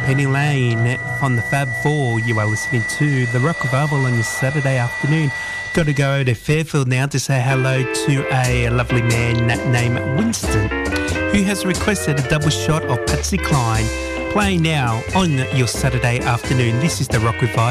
Penny Lane from the Fab Four. You are listening to The Rock Revival on your Saturday afternoon. Got to go to Fairfield now to say hello to a lovely man named Winston, who has requested a double shot of Patsy Cline, playing now on your Saturday afternoon. This is The Rock Revival.